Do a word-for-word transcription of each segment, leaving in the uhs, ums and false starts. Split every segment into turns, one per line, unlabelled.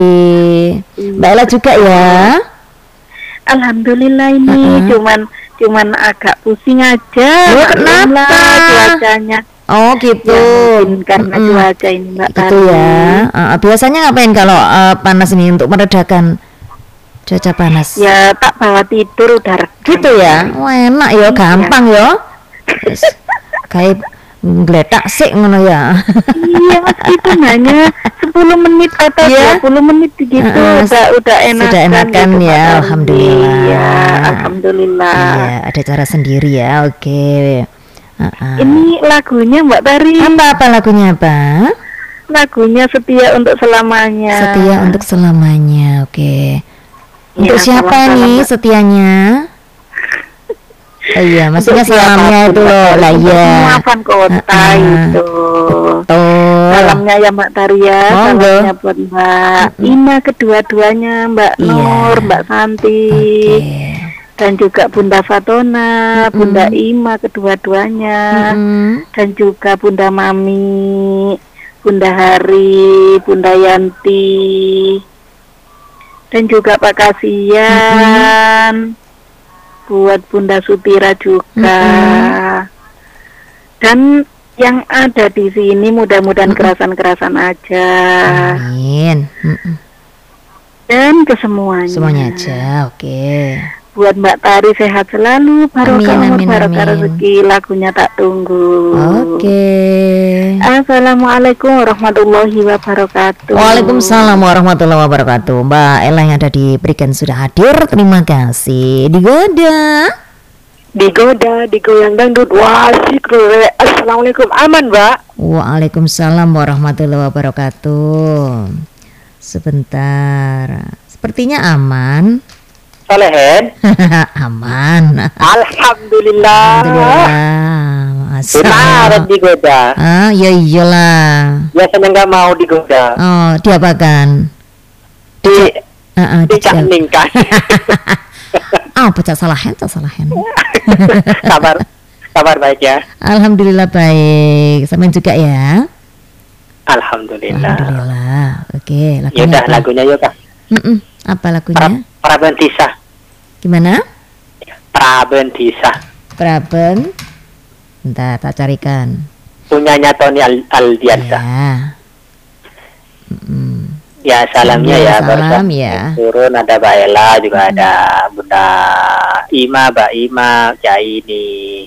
Mbak Ella juga ya.
Alhamdulillah ini
uh-uh.
cuman cuman agak pusing aja.
Loh, kenapa?
Cuacanya.
Oh gitu.
Ya, mungkin karena
Mm-mm.
cuaca ini Mbak
Gitu
Tari.
ya. Uh, biasanya ngapain kalau uh, panas ini untuk meredakan cuaca panas?
Ya tak bawa tidur udah reda.
Gitu ya. Wah enak ya, gampang ya. Terus, kayak geletak sih ngono ya.
Iya meskipun hanya sepuluh menit atau
yeah.
dua puluh menit gitu
uh,
udah udah enak.
Sudah enakan
gitu,
ya, alhamdulillah.
Iya, alhamdulillah.
Iya, ada cara sendiri ya. Oke. Okay. Uh-uh.
Ini lagunya Mbak Tari.
Apa apa lagunya apa?
Lagunya Setia Untuk Selamanya.
Setia Untuk Selamanya. Oke. Okay. Untuk
Ya,
siapa
salam-salam,
nih
Mbak.
setianya? Oh iya, maksudnya salamnya itu loh, lah iya.
Maafan kota
uh-uh.
itu.
Betul.
Salamnya ya Mbak Taria,
Oh,
salamnya buat Mbak
uh-uh.
Ina kedua-duanya, Mbak
Iya.
Nur, Mbak Santi,
Okay.
dan juga Bunda Fatona,
uh-uh.
Bunda Ima kedua-duanya,
uh-uh.
dan juga Bunda Mami, Bunda Hari, Bunda Yanti, dan juga Pak Kasian. Uh-uh. Buat Bunda Sutira juga. Mm-hmm. Dan yang ada di sini mudah-mudahan mm-hmm. kerasan-kerasan aja.
Amin. Mm-mm.
Dan ke semuanya.
Semuanya aja, oke. Okay.
Buat Mbak Tari sehat selalu, barokah umur, barokah rezeki, lagunya tak tunggu.
Oke. Okay.
Assalamualaikum warahmatullahi wabarakatuh.
Waalaikumsalam warahmatullahi wabarakatuh. Mbak Ella yang ada di Berikan sudah hadir. Terima kasih. Digoda.
Digoda, digoyang dangdut. Wah, sikre. Assalamualaikum, aman Mbak.
Waalaikumsalam warahmatullahi wabarakatuh. Sebentar. Sepertinya aman.
Solehen.
Aman.
Alhamdulillah.
Alhamdulillah.
Benar digoda.
Ah, ya iyalah.
Biasanya nggak mau digoda.
Oh, diapakan?
Di,
uh, uh,
dicaningkan.
Ah, pecah salahen, pecah salahen.
Kabar, kabar baik ya.
Alhamdulillah baik. Sampai juga ya.
Alhamdulillah.
Alhamdulillah. Oke, lagunya.
Yaudah,
apa?
lagunya yuk Kak.
Mm-mm. Apa lagunya?
Prabentisa.
Gimana?
Prabentisa.
Praben. Bentar, tak carikan.
Punyanya Tony Al Aldiansa.
Ya. Mm-mm.
Ya, salamnya ya.
Salam ya.
Turun ada Mbak Ella, juga hmm. ada Bunda Ima, Mbak Ima, Kiai ini,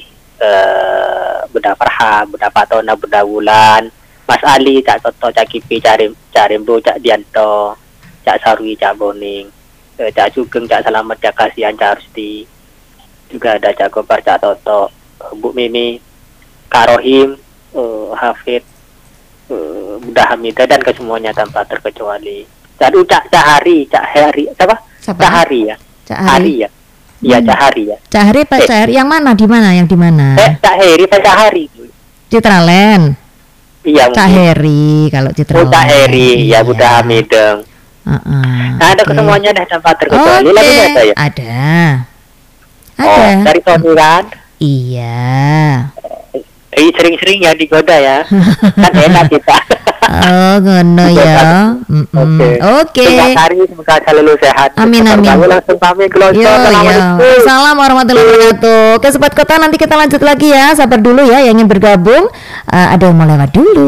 uh, Bunda Farha, Bunda Fatona, Bunda Wulan, Mas Ali, Cak Toto, Cak Kipi, Cak Rim, Cak Rimbo, Cak Dianto, Cak Sarwi, Cak Boning, uh, Cak Sugeng, Cak Selamat, Cak Kasihan, Cak Rusti, juga ada Cak Gopar, Cak Toto, Bu Mimi, Kak Rohim, uh, Hafid, uh, Bunda Hamidah, dan kesemuanya tanpa terkecuali. Dan Cak Cak Hari, Cak Hari, apa?
Siapa?
Cak Hari ya.
Cak
Hari,
Hari
ya. Iya,
hmm.
Cak Hari ya.
Cak Hari Pak
eh.
Cak Hari yang mana? Di mana? Yang di mana?
Eh, Cak Heri, Pak Cak Hari.
Citraland.
Iya,
Cak Heri kalau Citraland.
Oh, Cak Heri,
iya.
ya Bunda Hamideng.
Uh-uh.
Nah, ada
okay.
kesemuanya dah tanpa terkecuali.
Okay.
Lagunya ada ya?
Ada. Ada.
Oh, dari Tony kan?
Iya.
Eh, sering-sering ya digoda ya. Kan enak kita.
Oh, ngono ya. Oke. Oke.
Terima kasih, semoga selalu sehat.
Amin amin.
Langsung pamit keluar.
Yo yo. Assalamualaikum warahmatullahi wabarakatuh. Oke, sobat kota, nanti kita lanjut lagi ya. Sabar dulu ya yang ingin bergabung. Uh, ada yang mau lewat dulu.